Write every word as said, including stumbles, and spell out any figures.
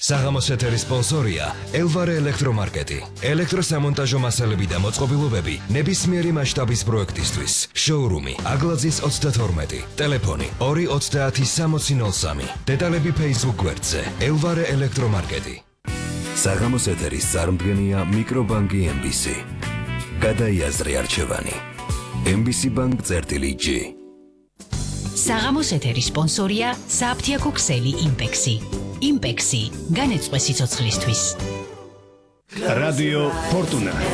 საღამოს ეთერის სპონსორია ელვარე ელექტრომარკეტი. ელექტროსამონტაჟო მასალები და მოწყობილობები ნებისმიერი მასშტაბის პროექტისთვის. შოურუმი აგლაძის ოცდათორმეტი. ტელეფონი ორი ოცდაათი სამოცი ნოლ სამი. დეტალები Facebook გვერდზე ელვარე ელექტრომარკეტი. საღამოს ეთერის წარმდგენია მიკრობანკი ემ ბი სი. გადაიაზრე არჩევანი. ემ ბი სი ბანკ წერტილი ჯი. საღამოს ეთერის სპონსორია საფთიაქო ქსელი იმპექსი. იმპექსი განეწყვე სიცოცხლისთვის. რადიო ფორტუნა